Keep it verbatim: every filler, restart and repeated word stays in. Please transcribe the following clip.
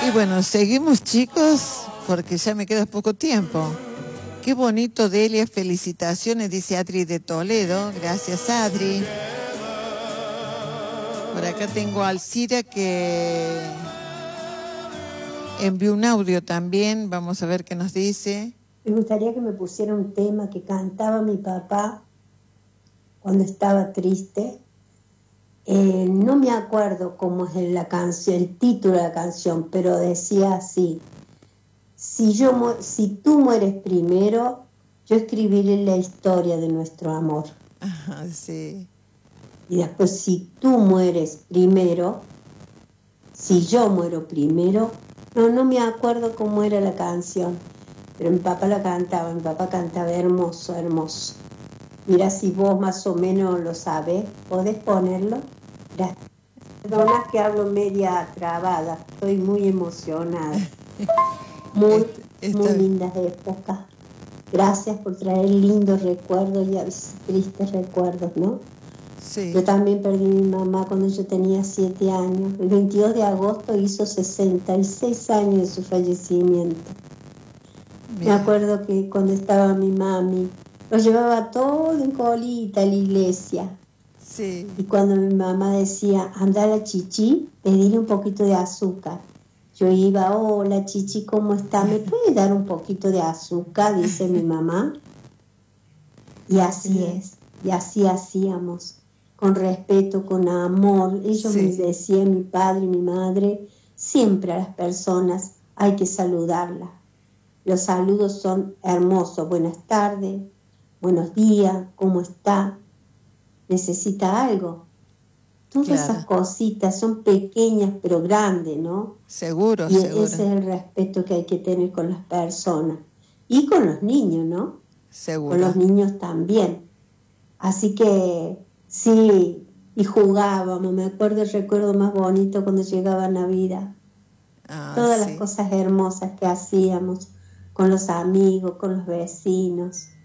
Y bueno, seguimos, chicos, porque ya me queda poco tiempo. Qué bonito, Delia, felicitaciones, dice Adri de Toledo. Gracias, Adri. Por acá tengo a Alcira que envió un audio también. Vamos a ver qué nos dice. Me gustaría que me pusiera un tema que cantaba mi papá cuando estaba triste. Eh, no me acuerdo cómo es la canción, el título de la canción, pero decía así: si, yo mu si tú mueres primero, yo escribiré la historia de nuestro amor. Ajá, sí. Y después, si tú mueres primero, si yo muero primero, no, no me acuerdo cómo era la canción, pero mi papá la cantaba, mi papá cantaba hermoso, hermoso. Mira, si vos más o menos lo sabés, ¿podés ponerlo? Gracias. Perdona que hablo media trabada, estoy muy emocionada. Muy, muy lindas épocas. Gracias por traer lindos recuerdos y a veces tristes recuerdos, ¿no? Sí. Yo también perdí a mi mamá cuando yo tenía siete años. El veintidós de agosto hizo sesenta y seis años de su fallecimiento. Bien. Me acuerdo que cuando estaba mi mami, lo llevaba todo en colita a la iglesia. Sí. Y cuando mi mamá decía, anda a la chichi, pedirle un poquito de azúcar. Yo iba, hola chichi, ¿cómo está? ¿Me puede dar un poquito de azúcar? Dice mi mamá. Y así es, y así hacíamos, con respeto, con amor. Ellos sí. Me decían, mi padre y mi madre, siempre a las personas hay que saludarlas. Los saludos son hermosos. Buenas tardes, buenos días, ¿cómo está? ¿Necesita algo? Todas claro. Esas cositas son pequeñas pero grandes, ¿no? Seguro, y seguro. Ese es el respeto que hay que tener con las personas. Y con los niños, ¿no? Seguro. Con los niños también. Así que sí, y jugábamos. Me acuerdo el recuerdo más bonito cuando llegaba Navidad. Ah, Todas sí. Las cosas hermosas que hacíamos con los amigos, con los vecinos.